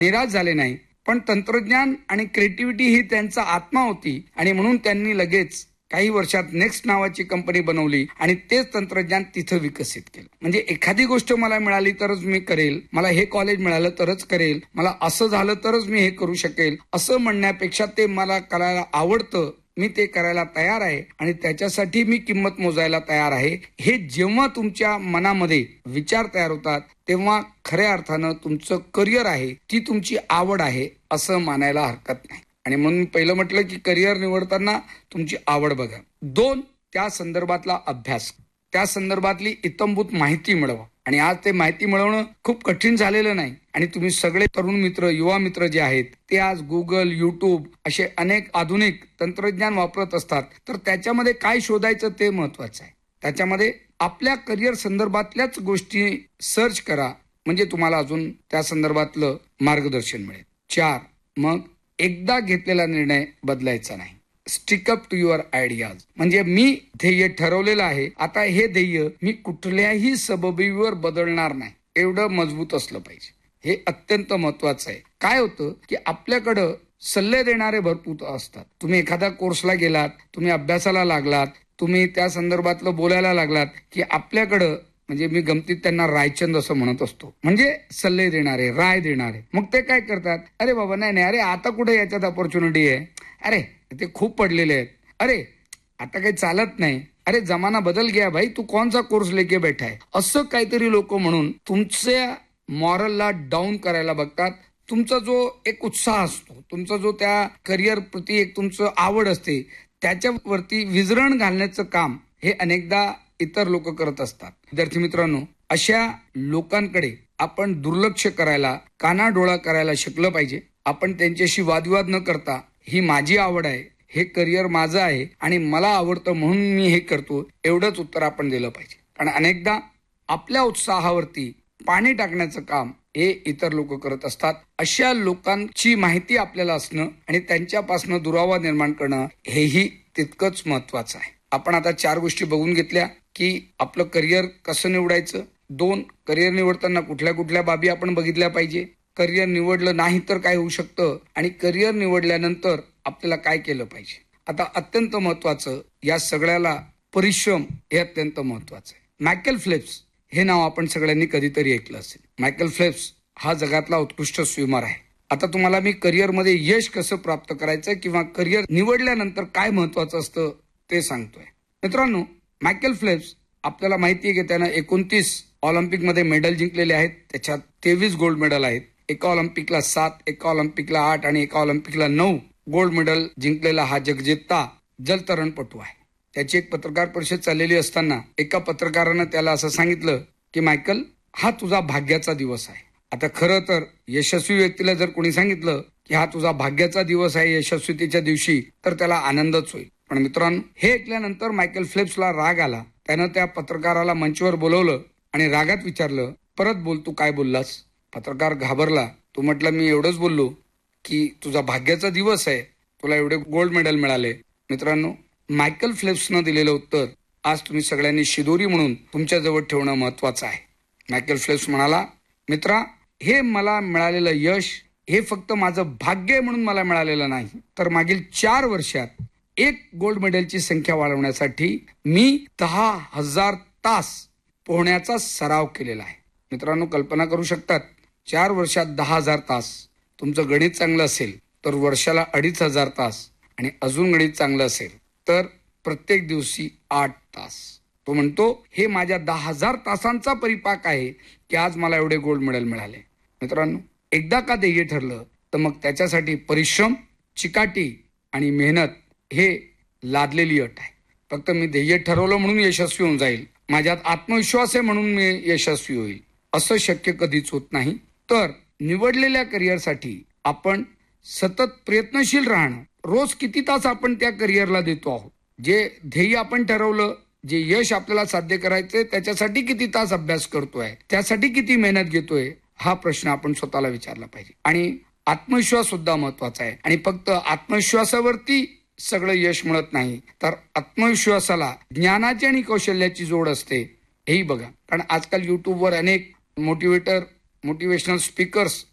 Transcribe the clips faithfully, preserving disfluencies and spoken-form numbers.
निराश झाले नाही, पण तंत्रज्ञान आणि क्रिएटिव्हिटी ही त्यांचा आत्मा होती आणि म्हणून त्यांनी लगेच काही वर्षात नेक्स्ट नावाची कंपनी बनवली आणि तेच तंत्रज्ञान तिथं विकसित केलं. म्हणजे एखादी गोष्ट मला मिळाली तरच मी करेल, मला हे कॉलेज मिळालं तरच करेल, मला असं झालं तरच मी हे करू शकेल असं म्हणण्यापेक्षा ते मला करायला आवडतं, मी ते करायला तयार आहे आणि त्याच्यासाठी मी किंमत मोजायला तयार आहे, हे जेव्हा तुमच्या मनामध्ये विचार तयार होतात तेव्हा खऱ्या अर्थानं तुमचं करिअर आहे, ती तुमची आवड आहे असं मानायला हरकत नाही. आणि म्हणून मी पहिलं म्हटलं की करिअर निवडताना तुमची आवड बघा. दोन, त्या संदर्भातला अभ्यास, त्या संदर्भातली इत्थंभूत माहिती मिळवा. आणि आज ते माहिती मिळवणं खूप कठीण झालेलं नाही. आणि तुम्ही सगळे तरुण मित्र, युवा मित्र जे आहेत ते आज गुगल, युट्यूब असे अनेक आधुनिक तंत्रज्ञान वापरत असतात. तर त्याच्यामध्ये काय शोधायचं ते महत्वाचं आहे. त्याच्यामध्ये आपल्या करिअर संदर्भातल्याच गोष्टी सर्च करा, म्हणजे तुम्हाला अजून त्या संदर्भातलं मार्गदर्शन मिळेल. चार, मग एकदा घेतलेला निर्णय बदलायचा नाही. Stick up to your ideas. म्हणजे मी ध्येय ठरवलेलं आहे, आता हे ध्येय मी कुठल्याही सबबीवर बदलणार नाही, एवढं मजबूत असलं पाहिजे. हे अत्यंत महत्वाचं आहे. काय होतं की आपल्याकडं सल्ले देणारे भरपूर असतात. तुम्ही एखाद्या कोर्सला गेलात, तुम्ही अभ्यासाला लागलात, तुम्ही त्या संदर्भातलं बोलायला लागलात की आपल्याकडं, म्हणजे मी गमतीत त्यांना रायचंद असं म्हणत असतो, म्हणजे सल्ले देणारे, राय देणारे. मग ते काय करतात, अरे बाबा नाही नाही, अरे आता कुठे याच्यात अपॉर्च्युनिटी आहे, अरे ते खूप पडलेले आहेत, अरे आता काही चालत नाही, अरे जमाना बदल गया भाई, तू कोणचा कोर्स लेके बैठा आहे, असं काहीतरी लोक म्हणून तुमच्या मॉरलला डाऊन करायला बघतात. तुमचा जो एक उत्साह असतो, तुमचा जो त्या करिअर प्रती एक तुमचं आवड असते, त्याच्यावरती विजरण घालण्याचं काम हे अनेकदा इतर लोक करत असतात. विद्यार्थी मित्रांनो, अशा लोकांकडे आपण दुर्लक्ष करायला, कानाडोळा करायला शिकलं पाहिजे. आपण त्यांच्याशी वादविवाद न करता, ही माझी आवड आहे, हे करिअर माझं आहे आणि मला आवडतं म्हणून मी हे करतो, एवढंच उत्तर आपण दिलं पाहिजे. कारण अनेकदा आपल्या उत्साहावरती पाणी टाकण्याचं काम हे इतर लोक करत असतात. अशा लोकांची माहिती आपल्याला असणं आणि त्यांच्यापासून दुरावा निर्माण करणं हेही तितकंच महत्वाचं आहे. आपण आता चार गोष्टी बघून घेतल्या की आपलं करिअर कसं निवडायचं. दोन, करिअर निवडताना कुठल्या कुठल्या बाबी आपण बघितल्या पाहिजे. करिअर निवडलं नाही तर काय होऊ शकतं आणि करिअर निवडल्यानंतर आपल्याला काय केलं पाहिजे. आता अत्यंत महत्वाचं, या सगळ्याला परिश्रम हे अत्यंत महत्वाचं आहे. मायकेल फेल्प्स हे नाव आपण सगळ्यांनी कधीतरी ऐकलं असेल. मायकेल फेल्प्स हा जगातला उत्कृष्ट स्विमर आहे. आता तुम्हाला मी करिअरमध्ये यश कसं प्राप्त करायचं किंवा करिअर निवडल्यानंतर काय महत्वाचं असतं ते सांगतोय. मित्रांनो, मायकेल फेल्प्स आपल्याला माहिती आहे की त्यानं एकोणतीस ऑलिम्पिकमध्ये मेडल जिंकलेले आहेत. त्याच्यात तेवीस गोल्ड मेडल आहेत. एका ऑलिम्पिकला सात, एका ऑलिम्पिकला आठ आणि एका ऑलिम्पिकला नऊ गोल्ड मेडल जिंकलेला हा जगजेता जलतरणपटू आहे. त्याची एक पत्रकार परिषद चाललेली असताना एका पत्रकारानं त्याला असं सांगितलं की मायकल, हा तुझा भाग्याचा दिवस आहे. आता खरं तर यशस्वी व्यक्तीला जर कोणी सांगितलं की हा तुझा भाग्याचा दिवस आहे यशस्वीतेच्या दिवशी, तर त्याला आनंदच होईल. पण मित्रांनो, हे ऐकल्यानंतर मायकेल फेल्प्सला राग आला. त्यानं त्या पत्रकाराला मंचवर बोलवलं आणि रागात विचारलं, परत बोल, तू काय बोललास? पत्रकार घाबरला. तो म्हटलं, मी एवढंच बोललो की तुझा भाग्याचा दिवस आहे, तुला एवढे गोल्ड मेडल मिळाले. मित्रांनो, मायकेल फेल्प्सनं दिलेलं उत्तर आज तुम्ही सगळ्यांनी शिदोरी म्हणून तुमच्या जवळ ठेवणं महत्वाचं आहे. मायकेल फेल्प्स म्हणाला, मित्रा, हे मला मिळालेलं यश हे फक्त माझं भाग्य म्हणून मला मिळालेलं नाही, तर मागील चार वर्षात एक गोल्ड मेडलची संख्या वाढवण्यासाठी मी दहा हजार तास पोहण्याचा सराव केलेला आहे. मित्रांनो, कल्पना करू शकतात, चार वर्षात दहा हजार तास. तुमचं गणित चांगलं असेल तर वर्षाला अडीच हजार तास आणि अजून गणित चांगलं असेल तर प्रत्येक दिवशी आठ तास. तो म्हणतो, हे माझ्या दहा हजार तासांचा परिपाक आहे की आज मला एवढे गोल्ड मेडल मिळाले. मित्रांनो, एकदा का ध्येय ठरलं तर मग त्याच्यासाठी परिश्रम, चिकाटी आणि मेहनत हे लादलेली अट आहे. फक्त मी ध्येय ठरवलं म्हणून यशस्वी होऊन जाईल, माझ्यात आत्मविश्वास आहे म्हणून मी यशस्वी होईल, असं शक्य कधीच होत नाही. तर निवडलेल्या करिअरसाठी आपण सतत प्रयत्नशील राहणं, रोज किती तास आपण त्या करिअरला देतो आहोत, जे ध्येय आपण ठरवलं, जे यश आपल्याला साध्य करायचंय त्याच्यासाठी किती तास अभ्यास करतोय, त्यासाठी किती मेहनत घेतोय, हा प्रश्न आपण स्वतःला विचारला पाहिजे. आणि आत्मविश्वास सुद्धा महत्वाचा आहे. आणि फक्त आत्मविश्वासावरती सगळं यश मिळत नाही, तर आत्मविश्वासाला ज्ञानाची आणि कौशल्याची जोड असते, हेही बघा. कारण आजकाल युट्यूबवर अनेक मोटिवेटर, मोटिवेशनल स्पीकर्स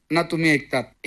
ना तुम्ही ऐकतात.